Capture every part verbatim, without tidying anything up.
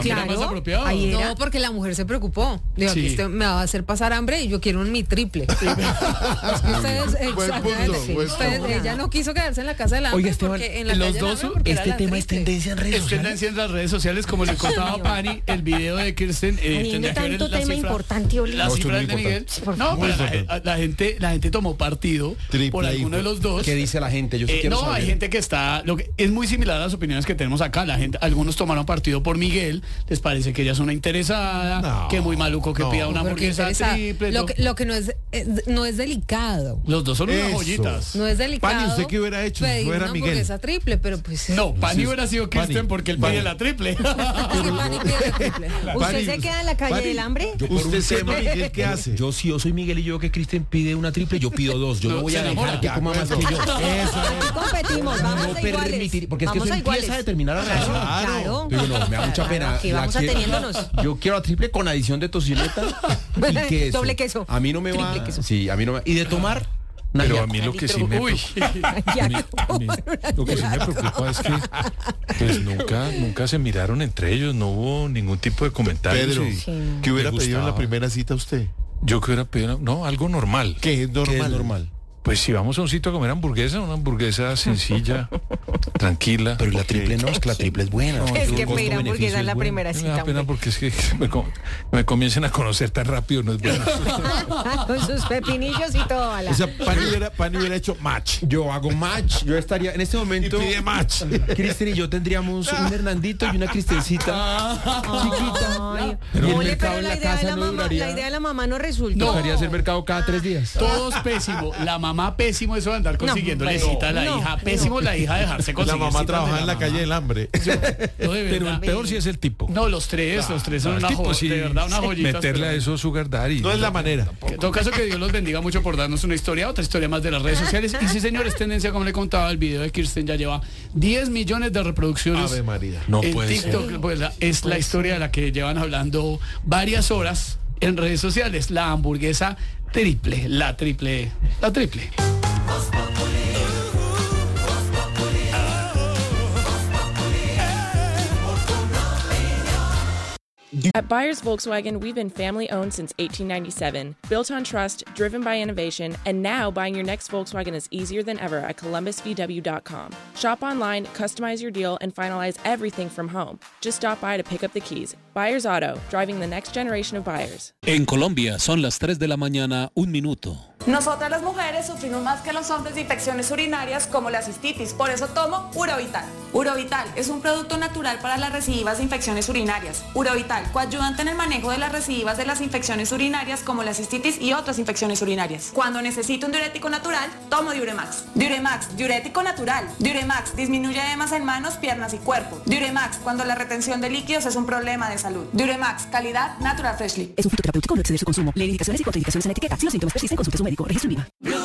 hambre claro, era más apropiado. Ahí era. No, porque la mujer se preocupó. Digo, Sí. aquí usted me va a hacer pasar hambre y yo quiero un mi triple. Es que ustedes, Buen exacto, punto, sí, buen ustedes- punto. ella no quiso quedarse en la casa del hambre. Oiga, Esteban, porque en la los calle del dos, hambre porque este era la tema es triple. tendencia en redes Es sociales. tendencia en las redes sociales, como le contaba Pani, el video de Kirsten. Eh, Teniendo tendría que ver tanto la tema cifra- importante, Oli. Las No, esto es cifras muy de Miguel. importante. Por No, favor. pero Muy la, la gente, la gente tomó partido Triple por alguno hijo. de los dos. ¿Qué dice la gente? Yo sí Eh, quiero no, saber. hay gente que está, lo que es muy similar a las opiniones que tenemos acá. La gente, algunos tomaron partido por Miguel, les parece que ella es una interesada, No, que muy maluco que no. pida una Porque hamburguesa interesa- triple. lo todo. que, lo que no es, es- no es delicado. Los dos son unas Eso. joyitas. No es delicado. Pani, ¿usted qué hubiera hecho si pedir fuera una Miguel? hamburguesa triple, pero pues. No, Pani Sí, hubiera sido Pani. Kirsten porque él Pani. pide la triple. Es que Pani pide triple. ¿Usted Pani, se queda en la calle Pani, del hambre? Yo por ¿Usted un siendo tema- Miguel qué hace? Yo si yo soy Miguel y yo que Kristen pide una triple, yo pido dos. Yo no, No, voy se a enamora. dejar que coma más que yo. Eso es. Competimos, vamos No a iguales. permitir, porque es que Vamos eso a iguales. empieza a determinar la relación. Claro. Digo, no, me da mucha pena. Aquí La vamos que- ateniéndonos. Yo quiero la triple con adición de tocineta y queso. Doble queso. A mí no me va. Triple queso. Sí, a mí no me. Y de tomar. Pero Nagiaco. a mí lo que sí me Uy. a mí- a mí lo que sí me preocupa es que pues nunca nunca se miraron entre ellos, no hubo ningún tipo de comentario. Pedro, y Sí. ¿qué hubiera me pedido en la gustaba. primera cita usted? Yo que hubiera pedido, no, algo normal. ¿Qué es normal? ¿Qué es normal? Pues si vamos a un sitio a comer hamburguesa, una hamburguesa sencilla, tranquila. Pero la triple no, es que la triple es buena. No, Es yo que costo pedir hamburguesa beneficio en la es bueno. primera Me cita. da pena hombre. porque es que me, com- me comiencen a conocer tan rápido, no es bueno. Con sus pepinillos y todo. ala. O sea, Pani hubiera, Pani hubiera hecho match. Yo hago match. Yo estaría en este momento. Y pide match. Kristen y yo tendríamos un Hernandito y una Kristencita chiquita. Ay, Pero el Ole, mercado pero en la la idea, de casa la, no mamá, duraría. la idea de la mamá no resultó. Tocaría hacer mercado cada tres días. Todos pésimo. La mamá pésimo eso de andar consiguiéndole No, cita a la no, hija. no. Pésimo la hija dejarse La conseguir mamá citas de trabajaba en la mamá. calle del hambre. No, de Pero verdad. el peor sí es el tipo. No, los tres, los tres son El una tipo joya, sí, de verdad, una joyita. meterle a eso sugar daddy. No es la manera. En todo caso, que Dios los bendiga mucho por darnos una historia, otra historia más de las redes sociales. Y sí, señores, tendencia, como le contaba, el video de Kirsten ya lleva diez millones de reproducciones. Ave María. No en puede TikTok. ser. Pues, la- es la historia de la que llevan hablando varias horas en redes sociales. La hamburguesa triple, la triple, la triple. At Buyers Volkswagen, we've been family owned since eighteen ninety-seven, built on trust, driven by innovation, and now buying your next Volkswagen is easier than ever at columbus v w dot com. Shop online, customize your deal, and finalize everything from home. Just stop by to pick up the keys. Buyers Auto, driving the next generation of buyers. En Colombia son las tres de la mañana, un minuto. Nosotras las mujeres sufrimos más que los hombres de infecciones urinarias como la cistitis, por eso tomo Urovital. Urovital es un producto natural para las recidivas de infecciones urinarias. Urovital, coayudante en el manejo de las recidivas de las infecciones urinarias como la cistitis y otras infecciones urinarias. Cuando necesito un diurético natural, tomo Diuremax. Diuremax, diurético natural. Diuremax disminuye edemas en manos, piernas y cuerpo. Diuremax, cuando la retención de líquidos es un problema de salud. Diuremax, calidad Natural Freshly. Es un fitoterapéutico, no exceder su consumo. Lee indicaciones y contraindicaciones en la etiqueta. Si los síntomas persisten, consulte a su médico. Registro IVA.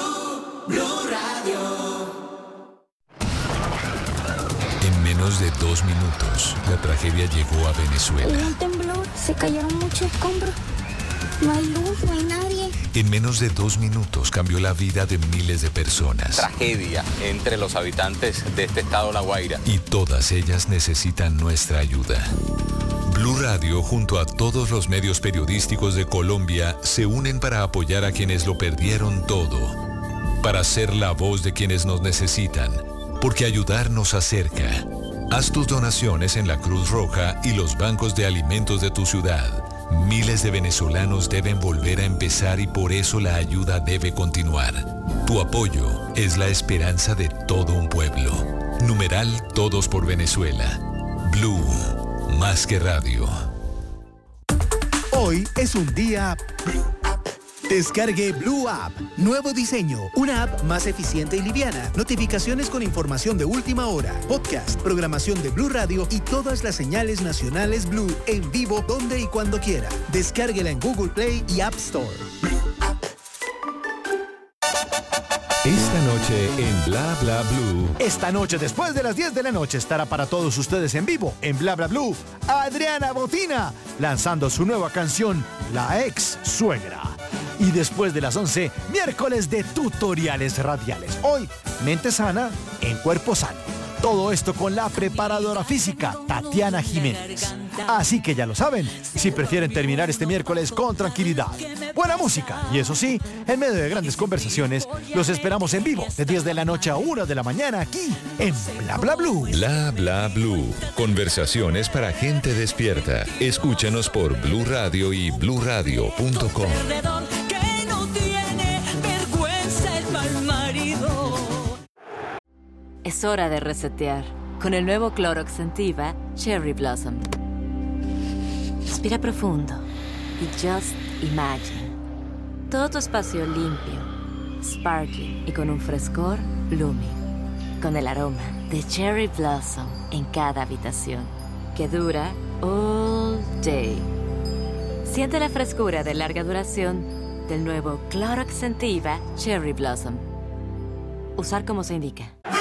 En menos de dos minutos, la tragedia llegó a Venezuela. Hubo un temblor, se cayeron muchos escombros. No hay luz, no hay nadie. En menos de dos minutos cambió la vida de miles de personas. Tragedia entre los habitantes de este estado La Guaira. Y todas ellas necesitan nuestra ayuda. Blue Radio, junto a todos los medios periodísticos de Colombia, se unen para apoyar a quienes lo perdieron todo. Para ser la voz de quienes nos necesitan. Porque ayudar nos acerca. Haz tus donaciones en la Cruz Roja y los bancos de alimentos de tu ciudad. Miles de venezolanos deben volver a empezar y por eso la ayuda debe continuar. Tu apoyo es la esperanza de todo un pueblo. Numeral Todos por Venezuela. Blue, más que radio. Hoy es un día... Descargue Blue App. Nuevo diseño. Una app más eficiente y liviana. Notificaciones con información de última hora. Podcast, programación de Blue Radio y todas las señales nacionales Blue en vivo donde y cuando quiera. Descárguela en Google Play y App Store. Esta noche en Bla Bla Blue. Esta noche, después de las diez de la noche, estará para todos ustedes en vivo, en Bla Bla Blue, Adriana Botina, lanzando su nueva canción, La Ex Suegra. Y después de las once, miércoles de tutoriales radiales. Hoy, mente sana en cuerpo sano. Todo esto con la preparadora física, Tatiana Jiménez. Así que ya lo saben, si prefieren terminar este miércoles con tranquilidad, buena música y eso sí, en medio de grandes conversaciones, los esperamos en vivo de diez de la noche a una de la mañana aquí en Bla Bla Blue. Bla Bla Blue. Conversaciones para gente despierta. Escúchanos por Blue Radio y blue radio punto com. Que no tiene vergüenza el mal marido. Es hora de resetear con el nuevo Clorox Sentiva Cherry Blossom. Respira profundo y just imagine. Todo tu espacio limpio, sparkling y con un frescor blooming. Con el aroma de Cherry Blossom en cada habitación, que dura all day. Siente la frescura de larga duración del nuevo Clorox Sentiva Cherry Blossom. Usar como se indica.